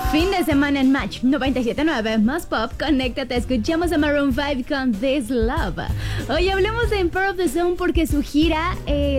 Fin de semana en Match 97.9, más pop, conéctate, escuchamos a Maroon 5 con This Love. Hoy hablemos de Emperor of the Zone porque su gira